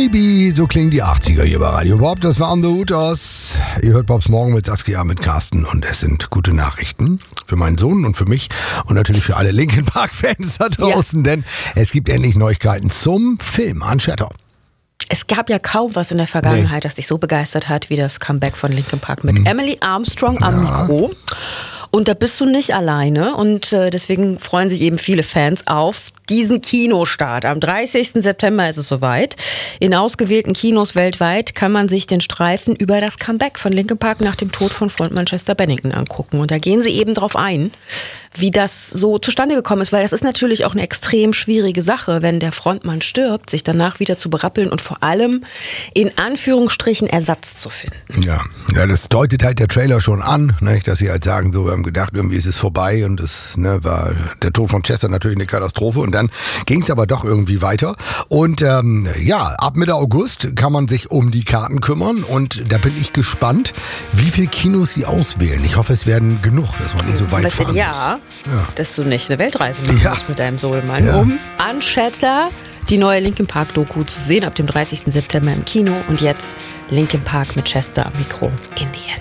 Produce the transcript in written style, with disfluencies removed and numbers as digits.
Baby, so klingen die 80er hier bei Radio Bob. Das waren The Hooters. Ihr hört Bobs Morgen mit Saskia, mit Carsten und es sind gute Nachrichten für meinen Sohn und für mich und natürlich für alle Linkin Park Fans da draußen, denn es gibt endlich Neuigkeiten zum Film Unchatter. Es gab ja kaum was in der Vergangenheit, das dich so begeistert hat wie das Comeback von Linkin Park mit Emily Armstrong am Mikro. Und da bist du nicht alleine und deswegen freuen sich eben viele Fans auf diesen Kinostart. Am 30. September ist es soweit. In ausgewählten Kinos weltweit kann man sich den Streifen über das Comeback von Linkin Park nach dem Tod von Frontmann Chester Bennington angucken. Und da gehen sie eben drauf ein, wie das so zustande gekommen ist, weil das ist natürlich auch eine extrem schwierige Sache, wenn der Frontmann stirbt, sich danach wieder zu berappeln und vor allem in Anführungsstrichen Ersatz zu finden. Ja, das deutet halt der Trailer schon an, ne, dass sie halt sagen, so, wir haben gedacht, irgendwie ist es vorbei und es war der Tod von Chester natürlich eine Katastrophe und dann ging es aber doch irgendwie weiter und ab Mitte August kann man sich um die Karten kümmern und da bin ich gespannt, wie viele Kinos sie auswählen. Ich hoffe, es werden genug, dass man nicht so weit fahren muss. Ja, dass du nicht eine Weltreise machen musst mit deinem Sohnemann. Um Unchatter, die neue Linkin Park Doku zu sehen ab dem 30. September im Kino und jetzt Linkin Park mit Chester am Mikro in die End.